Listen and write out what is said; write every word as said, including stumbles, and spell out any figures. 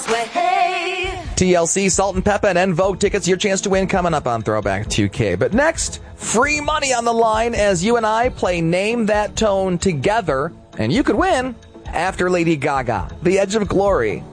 way. T L C, Salt and Peppa, and En Vogue tickets. Your chance to win coming up on Throwback two K. But next, free money on the line as you and I play Name That Tone together. And you could win after Lady Gaga, The Edge of Glory.